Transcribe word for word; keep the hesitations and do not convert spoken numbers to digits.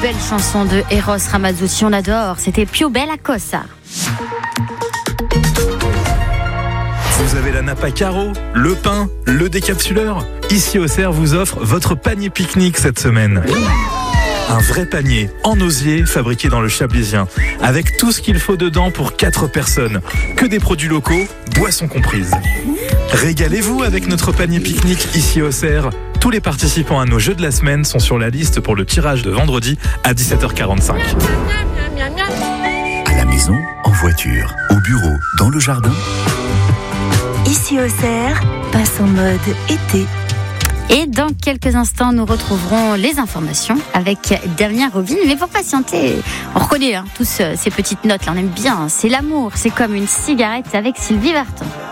belle chanson de Eros Ramazzotti, on adore. C'était Più Bella Cosa. Vous avez la nappe à carreaux, le pain, le décapsuleur. Ici au Cerf vous offre votre panier pique-nique cette semaine. Un vrai panier en osier fabriqué dans le Chablisien, avec tout ce qu'il faut dedans pour quatre personnes. Que des produits locaux, boissons comprises. Régalez-vous avec notre panier pique-nique ici au Cerf. Tous les participants à nos jeux de la semaine sont sur la liste pour le tirage de vendredi à dix-sept heures quarante-cinq. À la maison, en voiture, au bureau, dans le jardin. Ici au Cerf, passe en mode été. Et dans quelques instants, nous retrouverons les informations avec Damien Robin. Mais pour patienter, on reconnaît hein, tous ces petites notes là, on aime bien. C'est l'amour, c'est comme une cigarette avec Sylvie Vartan.